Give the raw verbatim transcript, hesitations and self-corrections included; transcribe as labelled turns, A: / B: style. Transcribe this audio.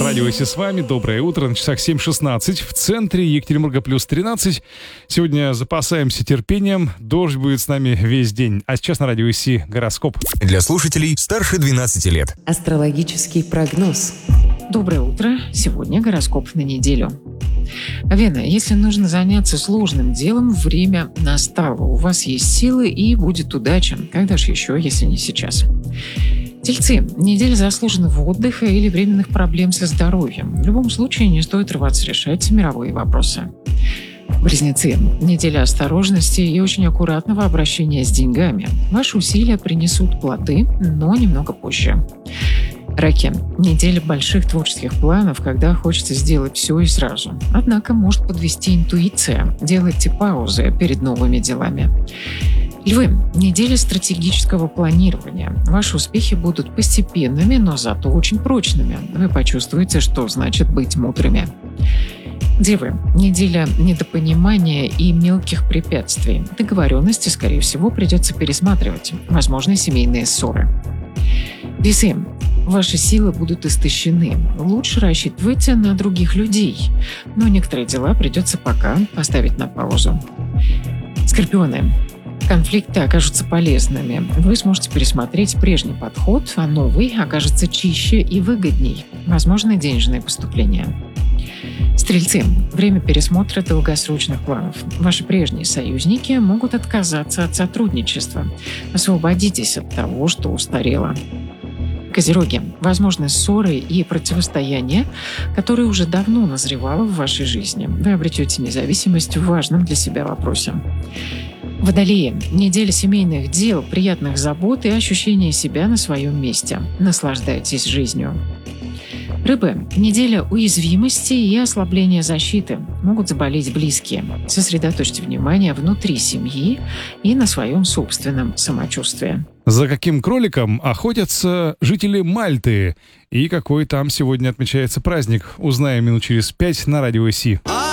A: Радио Си с вами. Доброе утро. На часах семь шестнадцать. В центре Екатеринбурга плюс тринадцать. Сегодня запасаемся терпением. Дождь будет с нами весь день. А сейчас на Радио Си гороскоп.
B: Для слушателей старше двенадцати лет.
C: Астрологический прогноз.
D: Доброе утро. Сегодня гороскоп на неделю. Вена, если нужно заняться сложным делом, время настало. У вас есть силы и будет удача. Когда же еще, если не сейчас? Тельцы, неделя заслуженного отдыха или временных проблем со здоровьем. В любом случае не стоит рваться решать мировые вопросы. Близнецы, неделя осторожности и очень аккуратного обращения с деньгами. Ваши усилия принесут плоды, но немного позже. Раки, неделя больших творческих планов, когда хочется сделать все и сразу. Однако может подвести интуиция. Делайте паузы перед новыми делами. Львы, неделя стратегического планирования. Ваши успехи будут постепенными, но зато очень прочными. Вы почувствуете, что значит быть мудрыми. Девы, неделя недопонимания и мелких препятствий. Договоренности, скорее всего, придется пересматривать. Возможны семейные ссоры. Весы, ваши силы будут истощены. Лучше рассчитывайте на других людей. Но некоторые дела придется пока поставить на паузу. Скорпионы, конфликты окажутся полезными. Вы сможете пересмотреть прежний подход, а новый окажется чище и выгодней. Возможны денежные поступления. Стрельцы, время пересмотра долгосрочных планов. Ваши прежние союзники могут отказаться от сотрудничества. Освободитесь от того, что устарело. Козероги, возможны ссоры и противостояния, которые уже давно назревало в вашей жизни. Вы обретете независимость в важном для себя вопросе. Водолеи, неделя семейных дел, приятных забот и ощущения себя на своем месте. Наслаждайтесь жизнью. Рыбы, неделя уязвимости и ослабления защиты. Могут заболеть близкие. Сосредоточьте внимание внутри семьи и на своем собственном самочувствии.
A: За каким кроликом охотятся жители Мальты? И какой там сегодня отмечается праздник? Узнаем минут через пять на Радио Си.